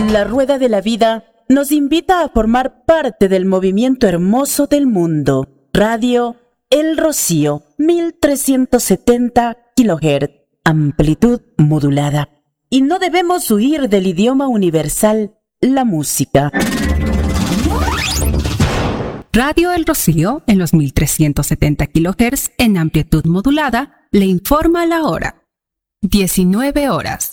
La rueda de la vida nos invita a formar parte del movimiento hermoso del mundo. Radio El Rocío, 1370 kHz, amplitud modulada. Y no debemos huir del idioma universal, la música. Radio El Rocío, en los 1370 kHz en amplitud modulada, le informa la hora. 19 horas.